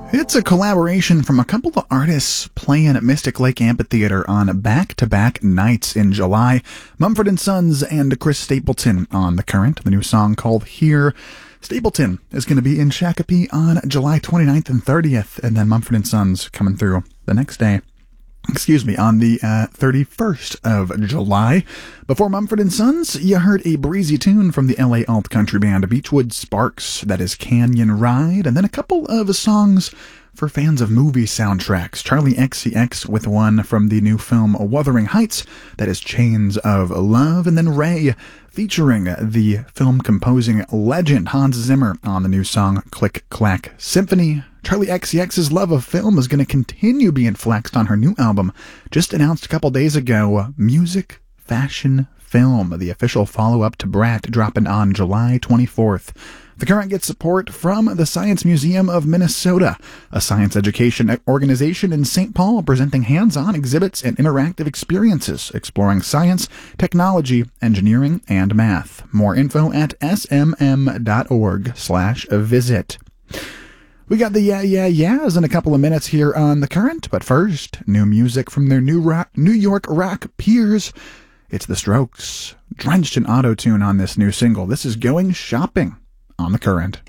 It's a collaboration from a couple of artists playing at Mystic Lake Amphitheater on back-to-back nights in July. Mumford & Sons and Chris Stapleton on The Current, the new song called Here. Stapleton is going to be in Shakopee on July 29th and 30th, and then Mumford & Sons coming through the next day. On the 31st of July. Before Mumford & Sons, you heard a breezy tune from the LA alt-country band Beechwood Sparks, that is Canyon Ride, and then a couple of songs for fans of movie soundtracks. Charlie XCX with one from the new film Wuthering Heights, that is Chains of Love, and then Ray featuring the film-composing legend Hans Zimmer on the new song Click Clack Symphony. Charlie XCX's love of film is going to continue being flexed on her new album, just announced a couple days ago, Music, Fashion, Film, the official follow-up to Brat, dropping on July 24th. The Current gets support from the Science Museum of Minnesota, a science education organization in St. Paul presenting hands-on exhibits and interactive experiences exploring science, technology, engineering, and math. More info at smm.org/visit. We got the Yeah Yeahs in a couple of minutes here on The Current, but first, new music from their New York rock peers. It's The Strokes, drenched in auto-tune on this new single. This is Going Shopping on The Current.